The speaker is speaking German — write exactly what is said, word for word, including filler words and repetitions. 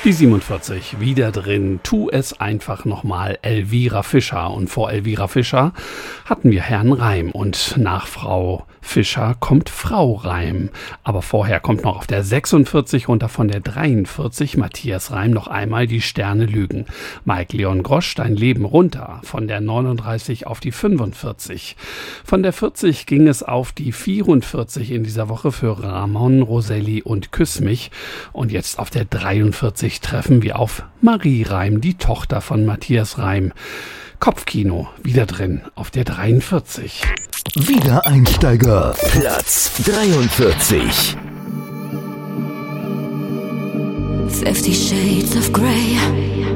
Die siebenundvierzig, wieder drin, tu es einfach nochmal, Elvira Fischer. Und vor Elvira Fischer hatten wir Herrn Reim und nach Frau Fischer kommt Frau Reim. Aber vorher kommt noch auf der sechsundvierzig runter von der dreiundvierzig Matthias Reim noch einmal Die Sterne lügen. Mike Leon Grosch, Dein Leben runter von der neununddreißig auf die fünfundvierzig. Von der vierzig ging es auf die vierundvierzig in dieser Woche für Ramon, Roselli und Küss mich. Und jetzt auf der dreiundvierzig treffen wir auf Marie Reim, die Tochter von Matthias Reim. Kopfkino, wieder drin auf der dreiundvierzig. Wiedereinsteiger, Platz dreiundvierzig. Fifty Shades of Grey.